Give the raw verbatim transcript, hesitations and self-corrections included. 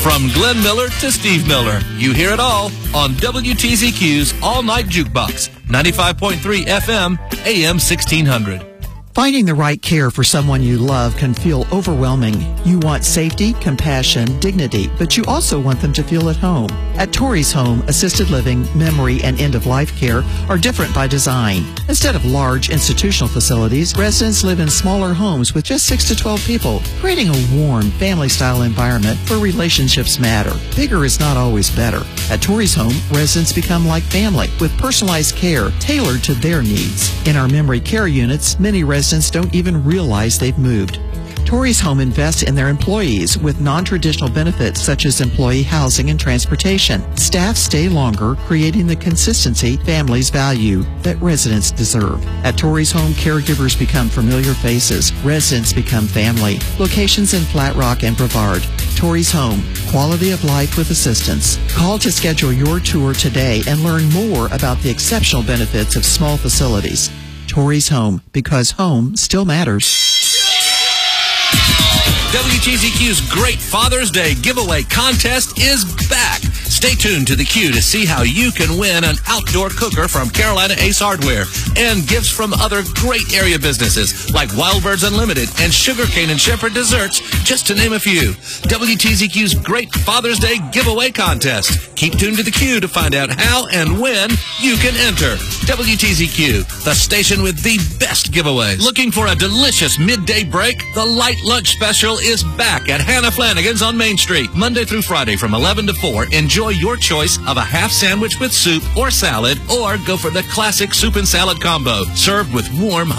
From Glenn Miller to Steve Miller, you hear it all on W T Z Q's All Night Jukebox, ninety-five point three F M, A M sixteen hundred. Finding the right care for someone you love can feel overwhelming. You want safety, compassion, dignity, but you also want them to feel at home. At Torrey's Home, assisted living, memory, and end-of-life care are different by design. Instead of large institutional facilities, residents live in smaller homes with just six to twelve people, creating a warm, family-style environment where relationships matter. Bigger is not always better. At Torrey's Home, residents become like family with personalized care tailored to their needs. In our memory care units, many residents don't even realize they've moved. Torrey's Home invests in their employees with non-traditional benefits such as employee housing and transportation. Staff stay longer, creating the consistency families value that residents deserve. At Torrey's Home, caregivers become familiar faces. Residents become family. Locations in Flat Rock and Brevard. Torrey's Home, quality of life with assistance. Call to schedule your tour today and learn more about the exceptional benefits of small facilities. Torrey's Home, because home still matters. W T Z Q's Great Father's Day giveaway contest is back. Stay tuned to the Q to see how you can win an outdoor cooker from Carolina Ace Hardware and gifts from other great area businesses like Wild Birds Unlimited and Sugarcane and Shepherd Desserts, just to name a few. W T Z Q's Great Father's Day giveaway contest. Keep tuned to the Q to find out how and when you can enter. W T Z Q, the station with the best giveaways. Looking for a delicious midday break? The Light Lunch Special is back at Hannah Flanagan's on Main Street, Monday through Friday from eleven to four. Enjoy your choice of a half sandwich with soup or salad, or go for the classic soup and salad combo, served with warm